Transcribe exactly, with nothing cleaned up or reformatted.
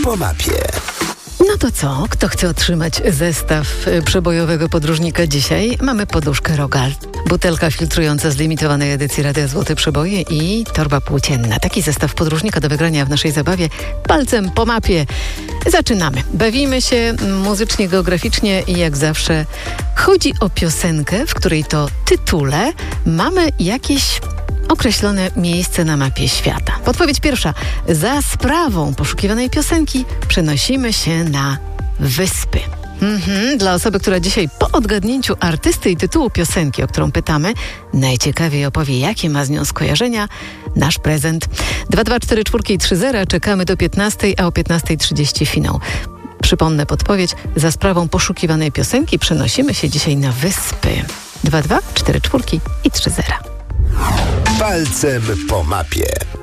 po mapie. No to co? Kto chce otrzymać zestaw przebojowego podróżnika dzisiaj? Mamy poduszkę Rogal, butelka filtrująca z limitowanej edycji Radia Złote Przeboje i torba płócienna. Taki zestaw podróżnika do wygrania w naszej zabawie palcem po mapie. Zaczynamy. Bawimy się muzycznie, geograficznie i jak zawsze chodzi o piosenkę, w której to tytule mamy jakieś określone miejsce na mapie świata. Podpowiedź pierwsza. Za sprawą poszukiwanej piosenki przenosimy się na wyspy. Mhm. Dla osoby, która dzisiaj po odgadnięciu artysty i tytułu piosenki, o którą pytamy, najciekawiej opowie, jakie ma z nią skojarzenia, nasz prezent. dwa dwa cztery cztery i trzy zero. Czekamy do piętnastej, a o piętnasta trzydzieści finał. Przypomnę podpowiedź. Za sprawą poszukiwanej piosenki przenosimy się dzisiaj na wyspy. dwa dwa cztery cztery i trzy zero. Palcem po mapie.